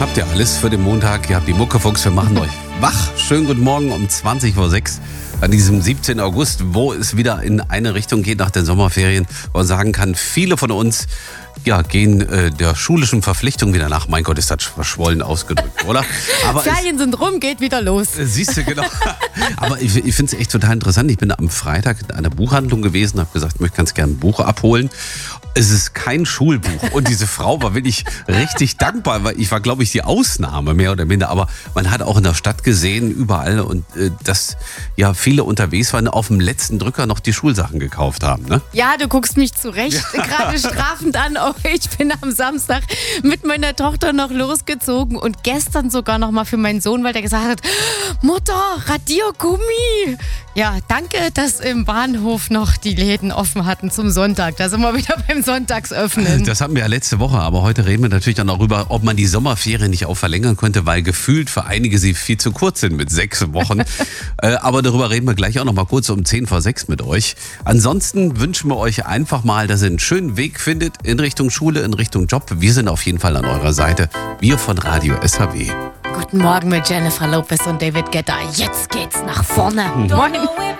Habt ihr alles für den Montag? Ihr habt die Muckefuchs, wir machen euch wach. Schönen guten Morgen um 20:06 Uhr an diesem 17. August, wo es wieder in eine Richtung geht nach den Sommerferien. Wo man sagen kann, viele von uns gehen der schulischen Verpflichtung wieder nach. Mein Gott, ist das verschwollen ausgedrückt, oder? Aber Ferien sind rum, geht wieder los. Siehst du, genau. Aber ich finde es echt total interessant. Ich bin am Freitag in einer Buchhandlung gewesen, habe gesagt, ich möchte ganz gerne ein Buch abholen. Es ist kein Schulbuch. Und diese Frau war wirklich richtig dankbar, weil ich war, glaube ich, die Ausnahme, mehr oder minder. Aber man hat auch in der Stadt gesehen, überall, und dass ja viele unterwegs waren, auf dem letzten Drücker noch die Schulsachen gekauft haben. Ne? Ja, du guckst mich zu Recht gerade strafend an. Auch ich bin am Samstag mit meiner Tochter noch losgezogen und gestern sogar noch mal für meinen Sohn, weil der gesagt hat, Mutter, Radiergummi. Ja, danke, dass im Bahnhof noch die Läden offen hatten zum Sonntag. Da sind wir wieder beim Sonntagsöffnen. Das hatten wir ja letzte Woche, aber heute reden wir natürlich dann darüber, ob man die Sommerferien nicht auch verlängern könnte, weil gefühlt für einige sie viel zu kurz sind mit 6 Wochen. Aber darüber reden wir gleich auch noch mal kurz um 5:10 mit euch. Ansonsten wünschen wir euch einfach mal, dass ihr einen schönen Weg findet in Richtung Schule, in Richtung Job. Wir sind auf jeden Fall an eurer Seite. Wir von Radio SAW. Guten Morgen mit Jennifer Lopez und David Guetta. Jetzt geht's nach vorne. Moin.